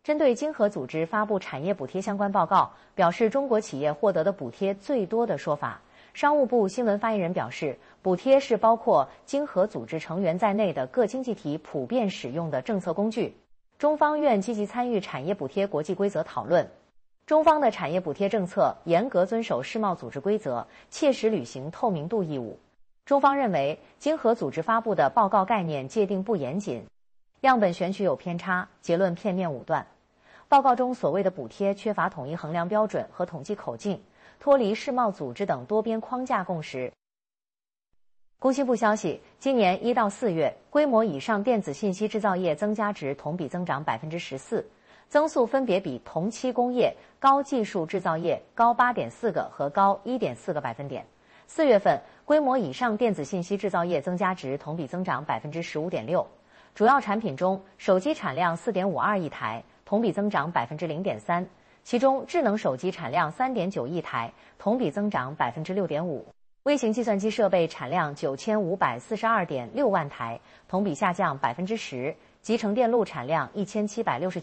针对经合组织发布产业补贴相关报告，表示中国企业获得的补贴最多的说法，商务部新闻发言人表示，补贴是包括经合组织成员在内的各经济体普遍使用的政策工具。中方愿积极参与产业补贴国际规则讨论。中方的产业补贴政策严格遵守世贸组织规则，切实履行透明度义务。中方认为，经合组织发布的报告概念界定不严谨，样本选取有偏差，结论片面武断。报告中所谓的补贴缺乏统一衡量标准和统计口径，脱离世贸组织等多边框架共识。工信部消息，今年1到4月，规模以上电子信息制造业增加值同比增长14%，增速分别比同期工业、高技术制造业高8.4个和高1.4个百分点。4月份，规模以上电子信息制造业增加值同比增长15.6%。主要产品中，手机产量4.52亿台，同比增长0.3%，其中智能手机产量3.9亿台，同比增长6.5%。微型计算机设备产量9542.6万台，同比下降10%，集成电路产量1769